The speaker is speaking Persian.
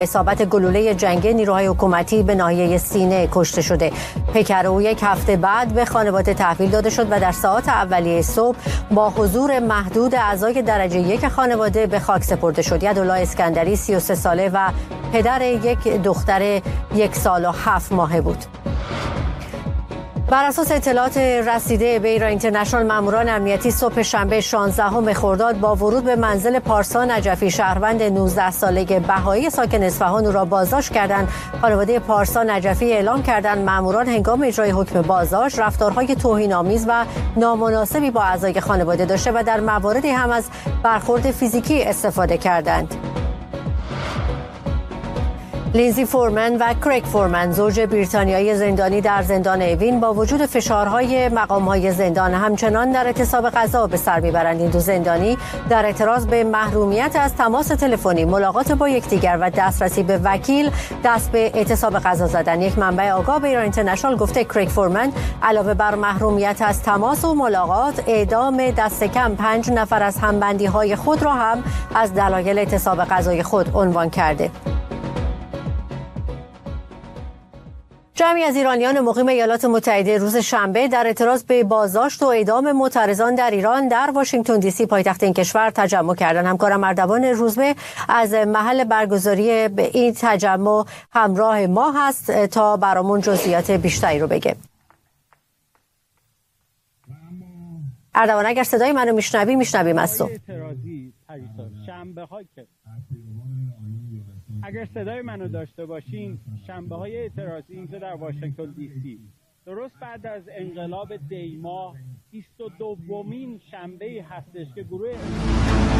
اصابت گلوله جنگی نیروهای حکومتی به ناحیه سینه کشته شده. پیکر او یک هفته بعد به خانواده تحویل داده شد و در ساعات اولیه صبح با حضور محدود اعضای درجه یک خانواده به خاک سپرده شد. یدالله اسکندری 33 ساله و پدر یک دختر 1 سال و 7 ماهه بود. بر اساس اطلاعات رسیده به ایران اینترنشنال، ماموران امنیتی صبح شنبه 16 خرداد با ورود به منزل پارسا نجفی، شهروند 19 ساله بهایی ساکن اصفهان، او را بازداشت کردند. خانواده پارسا نجفی اعلام کردند ماموران هنگام اجرای حکم بازداشت رفتارهای توهین‌آمیز و نامناسبی با اعضای خانواده داشته و در مواردی هم از برخورد فیزیکی استفاده کردند. لینزی فورمن و کریگ فورمن، زوج بریتانیایی زندانی در زندان اوین، با وجود فشارهای مقام‌های زندان همچنان در اعتصاب غذا به سر می‌برند. این دو زندانی در اعتراض به محرومیت از تماس تلفنی، ملاقات با یکدیگر و دسترسی به وکیل دست به اعتصاب غذا زدند. یک منبع آگاه به ایران اینترنشنال گفته کریگ فورمن علاوه بر محرومیت از تماس و ملاقات، اعدام دست کم 5 نفر از همبندی‌های خود را هم از دلایل اعتصاب غذای خود عنوان کرده. جمعی از ایرانیان مقیم ایالات متحده روز شنبه در اعتراض به بازداشت و اعدام معترضان در ایران در واشنگتن دی سی، پایتخت این کشور، تجمع کردند. همکارم اردوان روزبه از محل برگزاری این تجمع همراه ما هست تا برامون جزئیات بیشتری رو بگه. اردوان، اگر صدای منو میشنویم از تو. اگر صدای منو داشته باشین، شنبه‌های اعتراضی اینجا در واشنگتن دی سی درست بعد از انقلاب دی ماه 22مین شنبه هستش که گروه